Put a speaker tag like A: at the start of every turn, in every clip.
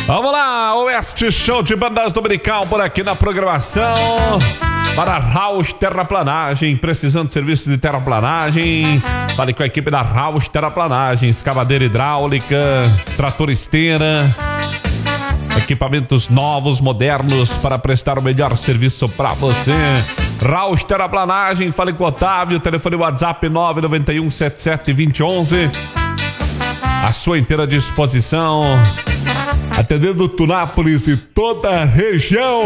A: Vamos lá, Oeste Show de Bandas Dominical por aqui na programação. Para Raus Terraplanagem, precisando de serviço de terraplanagem, fale com a equipe da Raus Terraplanagem, escavadeira hidráulica, trator esteira, equipamentos novos, modernos para prestar o melhor serviço para você. Raus Terraplanagem, fale com o Otávio, telefone WhatsApp 991 77 2011. À sua inteira disposição, atendendo Tunápolis e toda a região.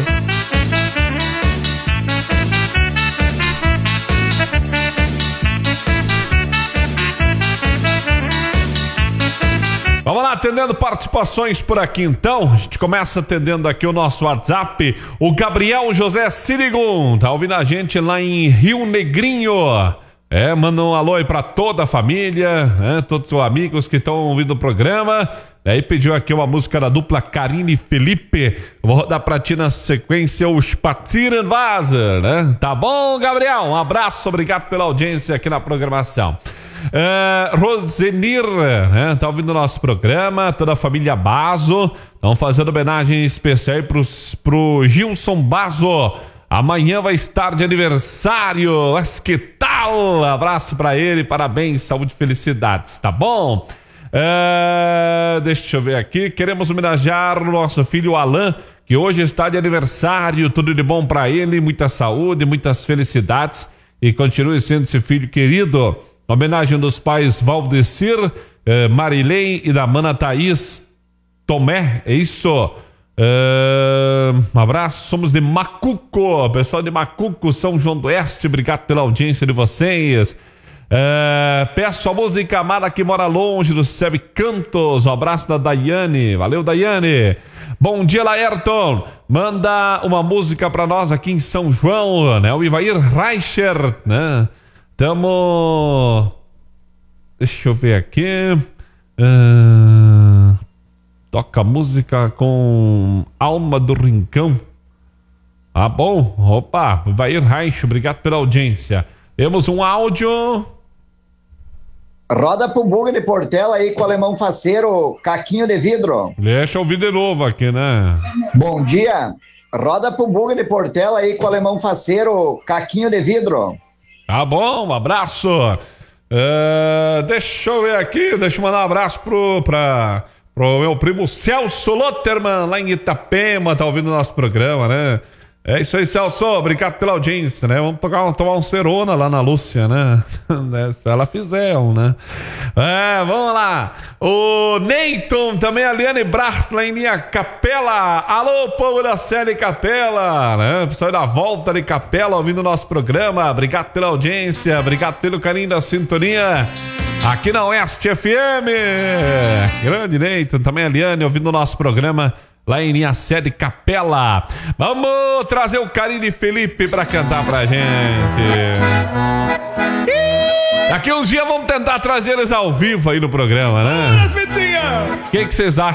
A: Vamos lá, atendendo participações por aqui então. A gente começa atendendo aqui o nosso WhatsApp. O Gabriel José Sirigun tá ouvindo a gente lá em Rio Negrinho. Manda um alô aí pra toda a família, todos os amigos que estão ouvindo o programa. Aí pediu aqui uma música da dupla Karine e Felipe. Vou rodar pra ti na sequência o Spazieren Wasser, né? Tá bom, Gabriel? Um abraço, obrigado pela audiência aqui na programação. Rosenir, né? Tá ouvindo o nosso programa, toda a família Bazo. Estão fazendo homenagem especial aí pro Gilson Bazo. Amanhã vai estar de aniversário. Mas que tal? Abraço pra ele, parabéns, saúde e felicidades, tá bom? Deixa eu ver aqui. Queremos homenagear o nosso filho Alan, que hoje está de aniversário. Tudo de bom pra ele, muita saúde, muitas felicidades e continue sendo esse filho querido. Homenagem dos pais Valdecir, Marilene e da mana Thaís Tomé, é isso? Um abraço, somos de Macuco, pessoal de Macuco, São João do Oeste, obrigado pela audiência de vocês. Peço a música Amada que mora longe do Seb Cantos. Um abraço da Daiane, valeu Daiane. Bom dia, Laerton, manda uma música pra nós aqui em São João, né? O Ivair Reicher, né? Deixa eu ver aqui. Toca música com Alma do Rincão. Ah, bom. Opa, Ivair Reich, obrigado pela audiência. Temos um áudio.
B: Roda pro bug de Portela aí com o alemão faceiro, caquinho de vidro.
A: Deixa eu ouvir de novo aqui, né?
B: Bom dia. Roda pro bug de Portela aí com o alemão faceiro, caquinho de vidro.
A: Tá bom, um abraço. Deixa eu ver aqui, deixa eu mandar um abraço pro meu primo Celso Lotterman, lá em Itapema, tá ouvindo o nosso programa, né? É isso aí, Celso, obrigado pela audiência, né? Vamos tomar um cerona lá na Lúcia, né? Se ela fizer, né? Vamos lá. O Neyton, também a Liane Bracht, lá em linha Capela. Alô, povo da série Capela, né? Pessoal da volta de Capela, ouvindo o nosso programa. Obrigado pela audiência, obrigado pelo carinho da sintonia aqui na Oeste FM. Grande Neyton, também a Liane, ouvindo o nosso programa lá em linha sede Capela. Vamos trazer o Karine e Felipe pra cantar pra gente. Daqui uns dias vamos tentar trazer eles ao vivo aí no programa, né? O que vocês acham?